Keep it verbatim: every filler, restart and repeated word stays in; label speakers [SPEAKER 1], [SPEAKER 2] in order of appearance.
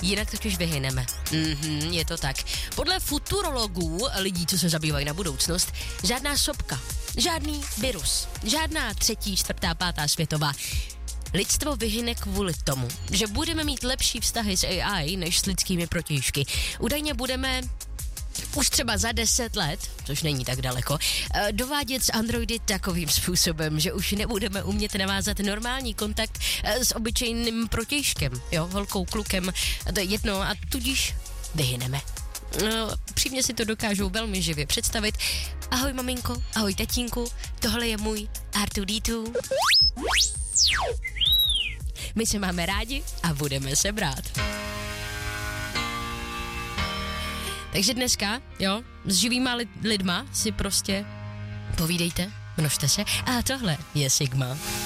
[SPEAKER 1] jinak totiž vyhyneme. Mhm, je to tak. Podle futurologů, lidí, co se zabývají na budoucnost, žádná sopka, žádný virus, žádná třetí, čtvrtá, pátá světová. Lidstvo vyhyne kvůli tomu, že budeme mít lepší vztahy s A I než s lidskými protějšky. Údajně budeme už třeba za deset let, což není tak daleko, dovádět s androidy takovým způsobem, že už nebudeme umět navázat normální kontakt s obyčejným protějškem, jo, holkou, klukem, to je jedno a tudíž vyhyneme. No, přímě si to dokážou velmi živě představit. Ahoj maminko, ahoj tatínku, tohle je můj R dva D dva. My se máme rádi a budeme se brát. Takže dneska, jo, s živýma li- lidma si prostě povídejte, množte se a tohle je Sigma.